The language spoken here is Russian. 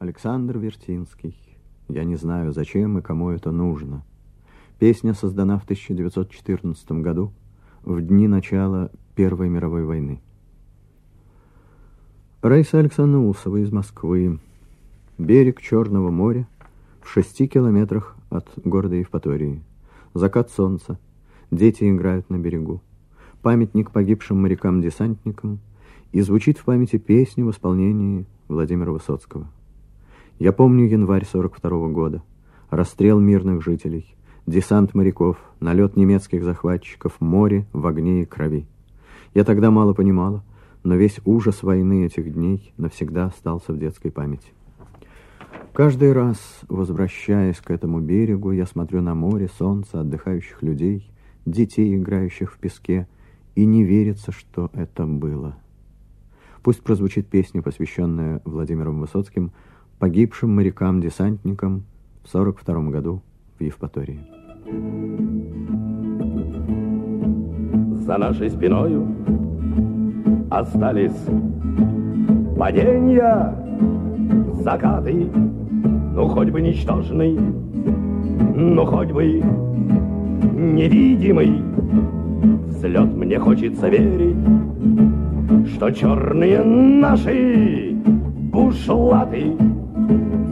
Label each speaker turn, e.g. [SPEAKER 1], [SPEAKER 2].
[SPEAKER 1] Александр Вертинский. Я не знаю, зачем и кому это нужно. Песня создана в 1914 году, в дни начала Первой мировой войны. Раиса Александровна из Москвы. Берег Черного моря в 6 километрах от города Евпатории. Закат солнца. Дети играют на берегу. Памятник погибшим морякам-десантникам. И звучит в памяти песня в исполнении Владимира Высоцкого. Я помню январь 42-го года. Расстрел мирных жителей. Десант моряков. Налет немецких захватчиков. Море в огне и крови. Я тогда мало понимала, но весь ужас войны этих дней навсегда остался в детской памяти. Каждый раз, возвращаясь к этому берегу, я смотрю на море, солнце, отдыхающих людей, детей, играющих в песке, и не верится, что это было. Пусть прозвучит песня, посвященная Владимиром Высоцким погибшим морякам-десантникам в 42-м году в Евпатории.
[SPEAKER 2] За нашей спиною остались падения, закаты, ну хоть бы ничтожный, ну хоть бы невидимый взлет. Мне хочется верить, что черные наши бушлаты